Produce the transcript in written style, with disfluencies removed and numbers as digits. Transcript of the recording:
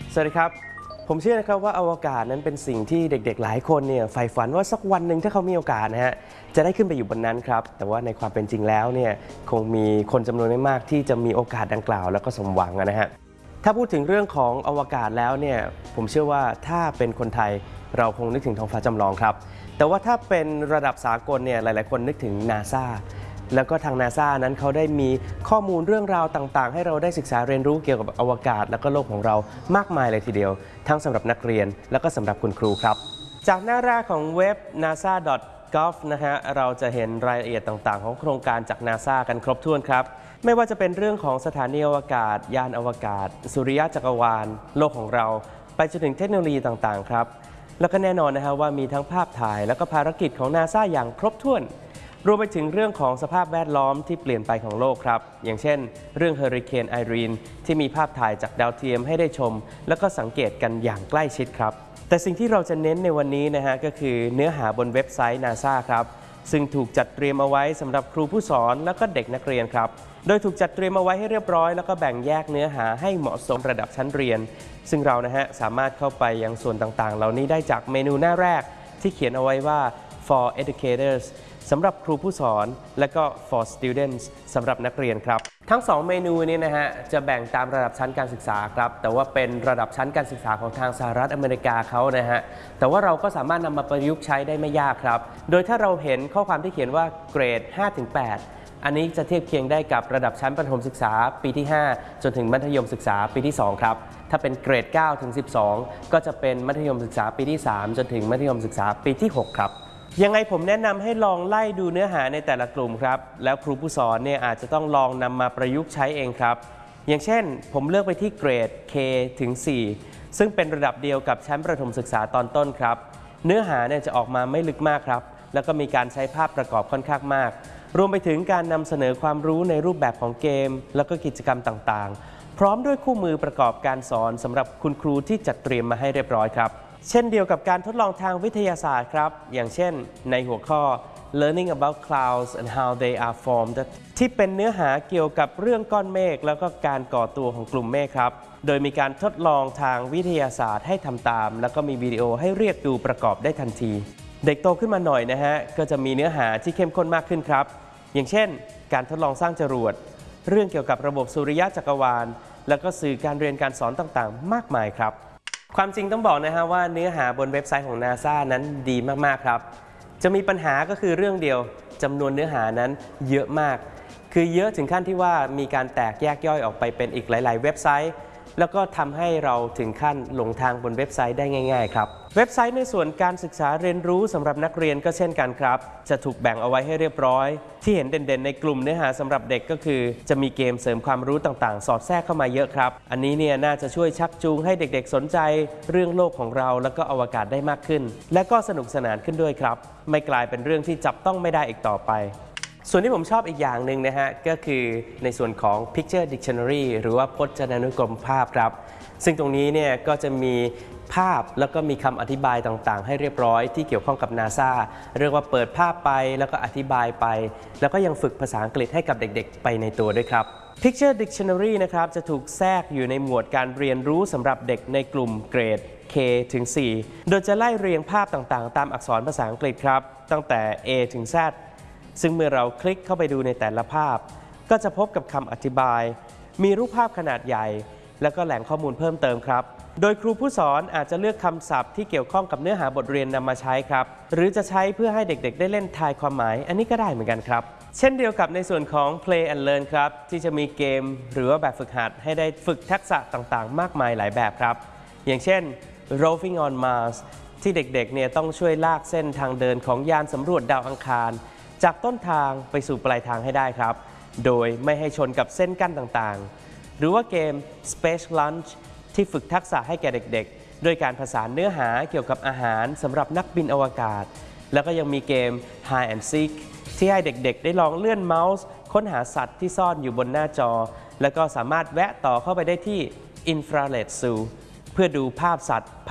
สวัสดีครับผมเชื่อนะครับว่าอวกาศนั้นเป็นสิ่งที่เด็กๆหลายคนเนี่ยใฝ่ฝันว่าสักวันหนึ่งถ้าเขามีโอกาสนะฮะจะได้ขึ้นไปอยู่บนนั้นครับแต่ว่าในความเป็นจริงแล้วเนี่ยคงมีคนจำนวนไม่มากที่จะมีโอกาสดังกล่าวแล้วก็สมหวังนะฮะถ้าพูดถึงเรื่องของอวกาศแล้วเนี่ยผมเชื่อว่าถ้าเป็นคนไทยเราคงนึกถึงท้องฟ้าจำลองครับแต่ว่าถ้าเป็นระดับสากลเนี่ยหลายๆคนนึกถึง NASAแล้วก็ทาง NASA นั้นเขาได้มีข้อมูลเรื่องราวต่างๆให้เราได้ศึกษาเรียนรู้เกี่ยวกับอวกาศและก็โลกของเรามากมายเลยทีเดียวทั้งสำหรับนักเรียนและก็สำหรับคุณครูครับจากหน้าแรกของเว็บ nasa.gov นะฮะเราจะเห็นรายละเอียดต่างๆของโครงการจาก NASA กันครบถ้วนครับไม่ว่าจะเป็นเรื่องของสถานีอวกาศยานอวกาศสุริยะจักรวาลโลกของเราไปจนถึงเทคโนโลยีต่างๆครับแล้วก็แน่นอนนะฮะว่ามีทั้งภาพถ่ายและก็ภารกิจของ NASA อย่างครบถ้วนรวมไปถึงเรื่องของสภาพแวดล้อมที่เปลี่ยนไปของโลกครับอย่างเช่นเรื่องเฮอริเคนไอรีนที่มีภาพถ่ายจากดาวเทียมให้ได้ชมแล้วก็สังเกตกันอย่างใกล้ชิดครับแต่สิ่งที่เราจะเน้นในวันนี้นะฮะก็คือเนื้อหาบนเว็บไซต์ NASA ครับซึ่งถูกจัดเตรียมเอาไว้สำหรับครูผู้สอนและก็เด็กนักเรียนครับโดยถูกจัดเตรียมเอาไว้ให้เรียบร้อยแล้วก็แบ่งแยกเนื้อหาให้เหมาะสมระดับชั้นเรียนซึ่งเรานะฮะสามารถเข้าไปยังส่วนต่างๆเหล่านี้ได้จากเมนูหน้าแรกที่เขียนเอาไว้ว่า for educatorsสำหรับครูผู้สอนและก็ for students สำหรับนักเรียนครับทั้ง2เมนูนี้นะฮะจะแบ่งตามระดับชั้นการศึกษาครับแต่ว่าเป็นระดับชั้นการศึกษาของทางสหรัฐอเมริกาเขานะฮะแต่ว่าเราก็สามารถนำมาประยุกต์ใช้ได้ไม่ยากครับโดยถ้าเราเห็นข้อความที่เขียนว่าเกรด 5-8 อันนี้จะเทียบเคียงได้กับระดับชั้นประถมศึกษาปีที่5จนถึงมัธยมศึกษาปีที่2ครับถ้าเป็นเกรด 9-12 ก็จะเป็นมัธยมศึกษาปีที่3จนถึงมัธยมศึกษาปีที่6ครับยังไงผมแนะนำให้ลองไล่ดูเนื้อหาในแต่ละกลุ่มครับแล้วครูผู้สอนเนี่ยอาจจะต้องลองนำมาประยุกต์ใช้เองครับอย่างเช่นผมเลือกไปที่เกรด K ถึง 4 ซึ่งเป็นระดับเดียวกับชั้นประถมศึกษาตอนต้นครับเนื้อหาเนี่ยจะออกมาไม่ลึกมากครับแล้วก็มีการใช้ภาพประกอบค่อนข้างมากรวมไปถึงการนำเสนอความรู้ในรูปแบบของเกมแล้วก็กิจกรรมต่างๆพร้อมด้วยคู่มือประกอบการสอนสำหรับคุณครูที่จัดเตรียมมาให้เรียบร้อยครับเช่นเดียวกับการทดลองทางวิทยาศาสตร์ครับอย่างเช่นในหัวข้อ Learning about clouds and how they are formed ที่เป็นเนื้อหาเกี่ยวกับเรื่องก้อนเมฆแล้วก็การก่อตัวของกลุ่มเมฆครับโดยมีการทดลองทางวิทยาศาสตร์ให้ทำตามแล้วก็มีวิดีโอให้เรียกดูประกอบได้ทันทีเด็กโตขึ้นมาหน่อยนะฮะก็จะมีเนื้อหาที่เข้มข้นมากขึ้นครับอย่างเช่นการทดลองสร้างจรวดเรื่องเกี่ยวกับระบบสุริยะจักรวาลแล้วก็สื่อการเรียนการสอนต่างๆมากมายครับความจริงต้องบอกนะฮะว่าเนื้อหาบนเว็บไซต์ของ NASA นั้นดีมากๆครับจะมีปัญหาก็คือเรื่องเดียวจำนวนเนื้อหานั้นเยอะมากคือเยอะถึงขั้นที่ว่ามีการแตกแยกย่อยออกไปเป็นอีกหลายๆเว็บไซต์แล้วก็ทำให้เราถึงขั้นหลงทางบนเว็บไซต์ได้ง่ายๆครับเว็บไซต์ในส่วนการศึกษาเรียนรู้สำหรับนักเรียนก็เช่นกันครับจะถูกแบ่งเอาไว้ให้เรียบร้อยที่เห็นเด่นๆในกลุ่มเนื้อหาสำหรับเด็กก็คือจะมีเกมเสริมความรู้ต่างๆสอดแทรกเข้ามาเยอะครับอันนี้เนี่ยน่าจะช่วยชักจูงให้เด็กๆสนใจเรื่องโลกของเราแล้วก็อวกาศได้มากขึ้นและก็สนุกสนานขึ้นด้วยครับไม่กลายเป็นเรื่องที่จับต้องไม่ได้อีกต่อไปส่วนที่ผมชอบอีกอย่างหนึ่งนะฮะก็คือในส่วนของ Picture Dictionary หรือว่าพจนานุกรมภาพครับซึ่งตรงนี้เนี่ยก็จะมีภาพแล้วก็มีคำอธิบายต่างๆให้เรียบร้อยที่เกี่ยวข้องกับ NASA เรียกว่าเปิดภาพไปแล้วก็อธิบายไปแล้วก็ยังฝึกภาษาอังกฤษให้กับเด็กๆไปในตัวด้วยครับ Picture Dictionary นะครับจะถูกแทรกอยู่ในหมวดการเรียนรู้สำหรับเด็กในกลุ่มเกรด K ถึง 4 โดยจะไล่เรียงภาพต่างๆตามอักษรภาษาอังกฤษครับตั้งแต่ A ถึง Zซึ่งเมื่อเราคลิกเข้าไปดูในแต่ละภาพก็จะพบกับคำอธิบายมีรูปภาพขนาดใหญ่แล้วก็แหล่งข้อมูลเพิ่มเติมครับโดยครูผู้สอนอาจจะเลือกคำศัพท์ที่เกี่ยวข้องกับเนื้อหาบทเรียนนำมาใช้ครับหรือจะใช้เพื่อให้เด็กๆได้เล่นทายความหมายอันนี้ก็ได้เหมือนกันครับเช่นเดียวกับในส่วนของ Play and Learn ครับที่จะมีเกมหรือว่าแบบฝึกหัดให้ได้ฝึกทักษะต่างๆมากมายหลายแบบครับอย่างเช่น Roving on Mars ที่เด็กๆเนี่ยต้องช่วยลากเส้นทางเดินของยานสำรวจดาวอังคารจากต้นทางไปสู่ปลายทางให้ได้ครับโดยไม่ให้ชนกับเส้นกั้นต่างๆหรือว่าเกม Space Lunch ที่ฝึกทักษะให้แก่เด็กๆโดยการผสานเนื้อหาเกี่ยวกับอาหารสำหรับนักบินอวกาศแล้วก็ยังมีเกม Hide and Seek ที่ให้เด็กๆได้ลองเลื่อนเมาส์ค้นหาสัตว์ที่ซ่อนอยู่บนหน้าจอแล้วก็สามารถแวะต่อเข้าไปได้ที่ Infrared Zoo เพื่อดูภาพสัตว์